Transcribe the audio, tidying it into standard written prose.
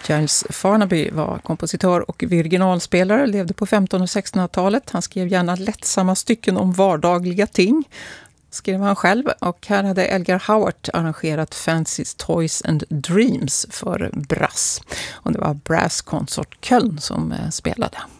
Giles Farnaby var kompositör och originalspelare, levde på 1500- och 1600-talet. Han skrev gärna lättsamma stycken om vardagliga ting, skrev han själv. Och här hade Elgar Howard arrangerat Fancies Toys and Dreams för brass. Och det var Brass Consort Köln som spelade.